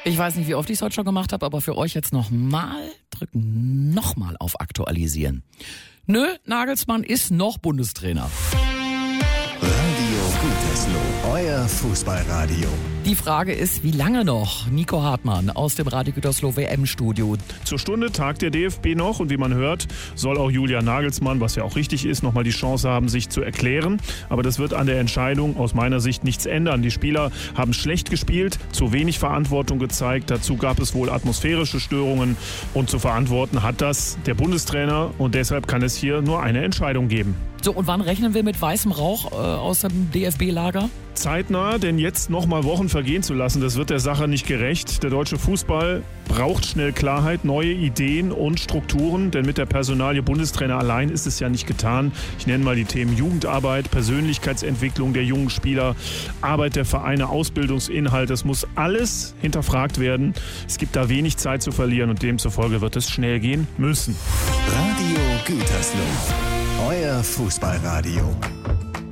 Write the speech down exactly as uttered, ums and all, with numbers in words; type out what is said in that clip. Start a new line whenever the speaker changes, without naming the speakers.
Ich weiß nicht, wie oft ich es heute schon gemacht habe, aber für euch jetzt nochmal drücken, nochmal auf Aktualisieren. Nö, Nagelsmann ist noch Bundestrainer.
Radio Gütersloh, euer Fußballradio.
Die Frage ist, wie lange noch? Nico Hartmann aus dem Radio Gütersloh W M-Studio.
Zur Stunde tagt der D F B noch und wie man hört, soll auch Julian Nagelsmann, was ja auch richtig ist, nochmal die Chance haben, sich zu erklären. Aber das wird an der Entscheidung aus meiner Sicht nichts ändern. Die Spieler haben schlecht gespielt, zu wenig Verantwortung gezeigt. Dazu gab es wohl atmosphärische Störungen und zu verantworten hat das der Bundestrainer und deshalb kann es hier nur eine Entscheidung geben.
So, und wann rechnen wir mit weißem Rauch äh, aus dem D F B-Lager?
Zeitnah, denn jetzt noch mal Wochen vergehen zu lassen, das wird der Sache nicht gerecht. Der deutsche Fußball braucht schnell Klarheit, neue Ideen und Strukturen, denn mit der Personalie Bundestrainer allein ist es ja nicht getan. Ich nenne mal die Themen Jugendarbeit, Persönlichkeitsentwicklung der jungen Spieler, Arbeit der Vereine, Ausbildungsinhalt. Das muss alles hinterfragt werden. Es gibt da wenig Zeit zu verlieren und demzufolge wird es schnell gehen müssen.
Radio Gütersloh, euer Fußballradio.